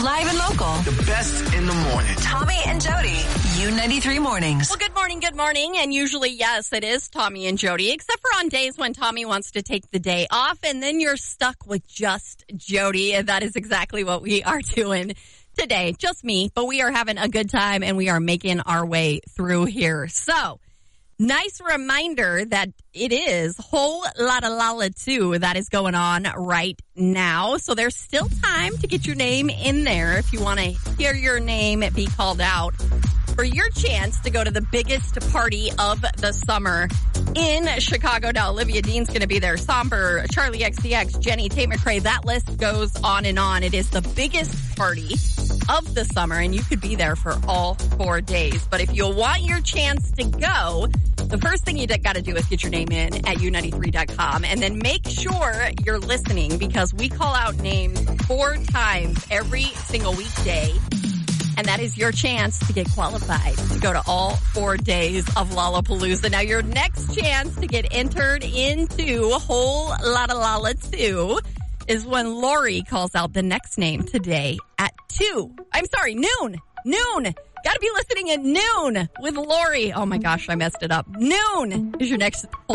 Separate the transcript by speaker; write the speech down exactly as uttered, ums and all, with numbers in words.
Speaker 1: Live and local.
Speaker 2: The best in the morning.
Speaker 1: Tommy and Jody. U ninety-three Mornings.
Speaker 3: Well, good morning, good morning. And usually, yes, it is Tommy and Jody, except for on days when Tommy wants to take the day off, and then you're stuck with just Jody. And that is exactly what we are doing today. Just me, but we are having a good time, and we are making our way through here. So, nice reminder that it is Whole Lotta Lolla two that is going on right now. So there's still time to get your name in there if you want to hear your name be called out for your chance to go to the biggest party of the summer in Chicago. Now, Olivia Dean's going to be there. Somber, Charlie X C X, Jenny, Tate McRae. That list goes on and on. It is the biggest party of the summer, and you could be there for all four days. But if you want your chance to go, the first thing you got to do is get your name in at U ninety-three dot com, and then make sure you're listening, because we call out names four times every single weekday. And that is your chance to get qualified to go to all four days of Lollapalooza. Now, your next chance to get entered into Whole Lotta Lolla two is when Lori calls out the next name today at two. I'm sorry, noon. Noon. Got to be listening at noon with Lori. Oh, my gosh, I messed it up. Noon is your next